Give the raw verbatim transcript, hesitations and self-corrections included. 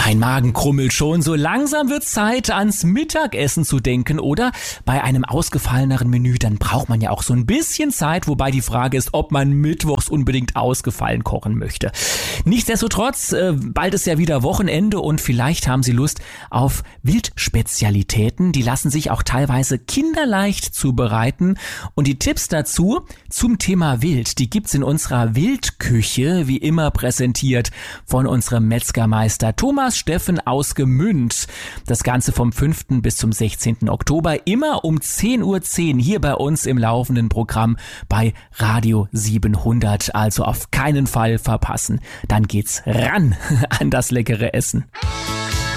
Mein Magen krummelt schon. So langsam wird's Zeit, ans Mittagessen zu denken. Oder bei einem ausgefalleneren Menü, dann braucht man ja auch so ein bisschen Zeit. Wobei die Frage ist, ob man mittwochs unbedingt ausgefallen kochen möchte. Nichtsdestotrotz, äh, bald ist ja wieder Wochenende und vielleicht haben Sie Lust auf Wildspezialitäten. Die lassen sich auch teilweise kinderleicht zubereiten. Und die Tipps dazu zum Thema Wild, die gibt's in unserer Wildküche, wie immer präsentiert von unserem Metzgermeister Thomas Steffen aus Gemünd. Das Ganze vom fünften bis zum sechzehnten Oktober, immer um zehn Uhr zehn hier bei uns im laufenden Programm bei Radio siebenhundert. Also auf keinen Fall verpassen. Dann geht's ran an das leckere Essen.